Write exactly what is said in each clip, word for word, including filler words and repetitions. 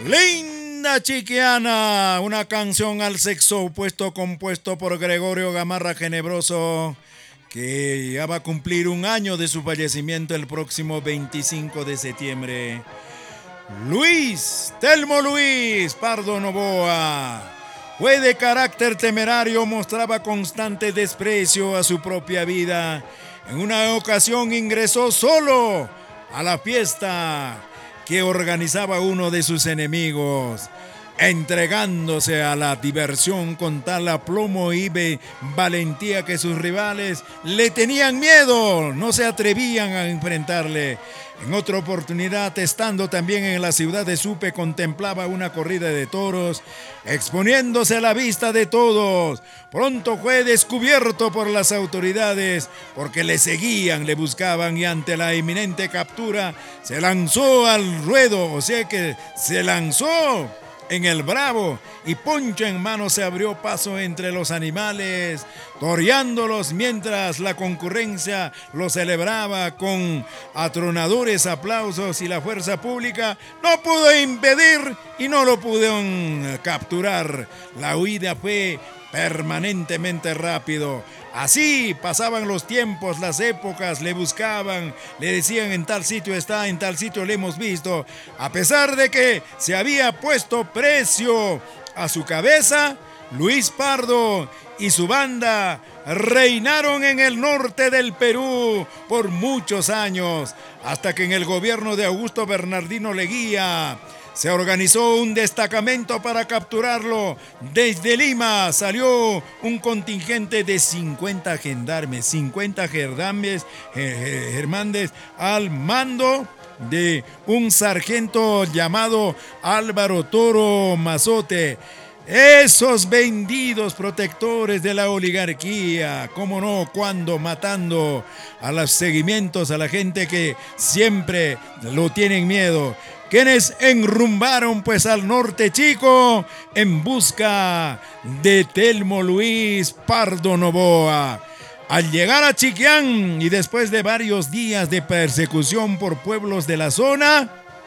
Linda Chiquiana, una canción al sexo opuesto compuesto por Gregorio Gamarra Genebroso, que ya va a cumplir un año de su fallecimiento el próximo veinticinco de septiembre. Luis, Telmo Luis Pardo Novoa, fue de carácter temerario, mostraba constante desprecio a su propia vida. En una ocasión ingresó solo a la fiesta que organizaba uno de sus enemigos, entregándose a la diversión con tal aplomo y valentía que sus rivales le tenían miedo, no se atrevían a enfrentarle. En otra oportunidad, estando también en la ciudad de Supe, contemplaba una corrida de toros, exponiéndose a la vista de todos. Pronto fue descubierto por las autoridades, porque le seguían, le buscaban, y ante la inminente captura se lanzó al ruedo, o sea que se lanzó en el bravo, y poncho en mano se abrió paso entre los animales, toreándolos mientras la concurrencia lo celebraba con atronadores aplausos, y la fuerza pública no pudo impedir y no lo pudieron capturar. La huida fue permanentemente rápido. Así pasaban los tiempos, las épocas, le buscaban, le decían en tal sitio está, en tal sitio le hemos visto. A pesar de que se había puesto precio a su cabeza, Luis Pardo y su banda reinaron en el norte del Perú por muchos años, hasta que en el gobierno de Augusto Bernardino Leguía se organizó un destacamento para capturarlo. Desde Lima salió un contingente de cincuenta gendarmes, cincuenta gendarmes, eh, germandes, al mando de un sargento llamado Álvaro Toro Mazote. Esos vendidos protectores de la oligarquía, cómo no, cuando matando a los seguimientos, a la gente que siempre lo tienen miedo, quienes enrumbaron pues al norte chico en busca de Telmo Luis Pardo Novoa. Al llegar a Chiquián y después de varios días de persecución por pueblos de la zona,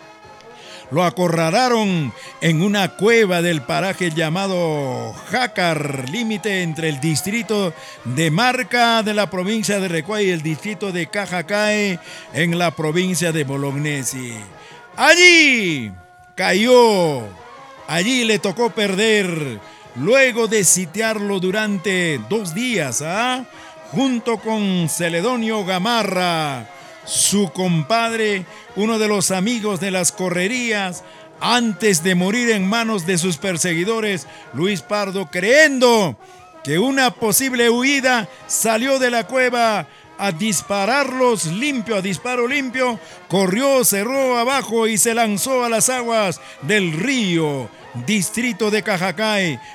lo acorralaron en una cueva del paraje llamado Jácar, límite entre el distrito de Marca de la provincia de Recuay y el distrito de Cajacae en la provincia de Bolognesi. Allí cayó, allí le tocó perder, luego de sitiarlo durante dos días, ¿ah? junto con Celedonio Gamarra, su compadre, uno de los amigos de las correrías. Antes de morir en manos de sus perseguidores, Luis Pardo, creyendo que una posible huida, salió de la cueva a dispararlos limpio, a disparo limpio, corrió, cerró abajo y se lanzó a las aguas del río, distrito de Cajacay.